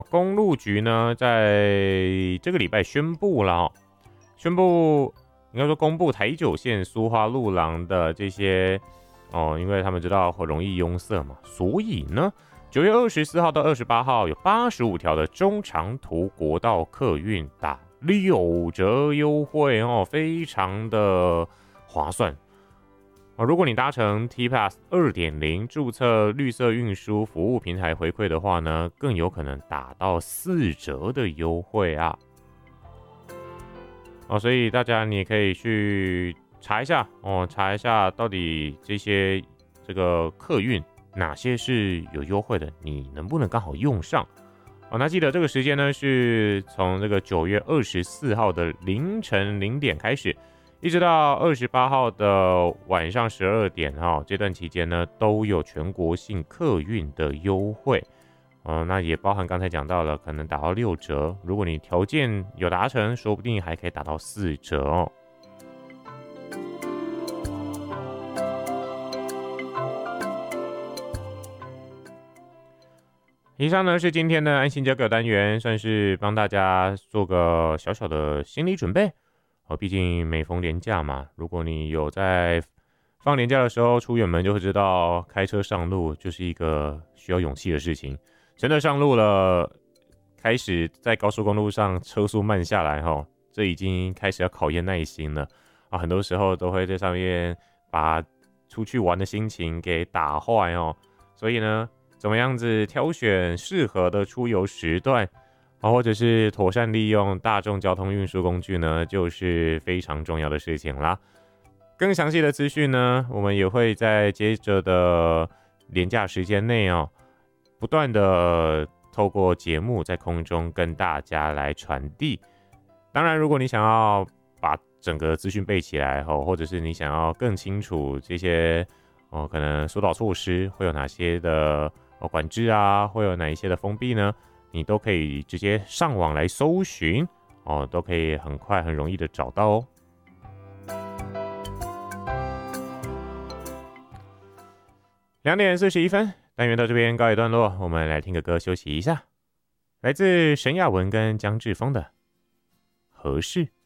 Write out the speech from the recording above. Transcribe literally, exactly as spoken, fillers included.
公路局呢，在这个礼拜宣布了、哦，宣布应该说公布台九线苏花路廊的这些哦，因为他们知道会容易拥塞嘛，所以呢，九月二十四号到二十八号有八十五条的中长途国道客运打六折优惠哦，非常的划算。如果你搭乘 T Pass 二点零 注册绿色运输服务平台回馈的话呢，更有可能打到四折的优惠啊！哦，所以大家你也可以去查一下哦，查一下到底这些这个客运哪些是有优惠的，你能不能刚好用上？哦，那记得这个时间呢是从这个九月二十四号的凌晨零点开始。一直到二十八号的晚上十二点哈、哦，这段期间呢都有全国性客运的优惠，呃，那也包含刚才讲到了，可能打到六折，如果你条件有达成，说不定还可以打到四折哦。以上呢是今天的安心交友单元，算是帮大家做个小小的心理准备。哦，毕竟每逢连假嘛，如果你有在放连假的时候出远门，就会知道开车上路就是一个需要勇气的事情。真的上路了，开始在高速公路上车速慢下来齁，这已经开始要考验耐心了啊！很多时候都会在上面把出去玩的心情给打坏哦。所以呢，怎么样子挑选适合的出游时段？或者是妥善利用大众交通运输工具呢，就是非常重要的事情啦。更详细的资讯呢，我们也会在接着的连假时间内哦，不断的透过节目在空中跟大家来传递。当然，如果你想要把整个资讯背起来，或者是你想要更清楚这些哦，可能疏导措施会有哪些的管制啊，会有哪一些的封闭呢？你都可以直接上网来搜寻哦，都可以很快很容易的找到哦。两点四十一分，单元到这边告一段落，我们来听个歌休息一下，来自沈雅文跟江志峰的《合适》。